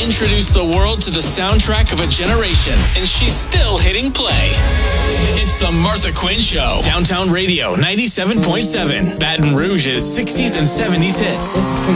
introduced the world to the soundtrack of a generation, and she's still hitting play. It's the Martha Quinn Show. Downtown Radio 97.7. Baton Rouge's 60s and 70s hits. This is for